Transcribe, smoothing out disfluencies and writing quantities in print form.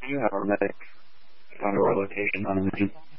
You have our medic on our location on the mission.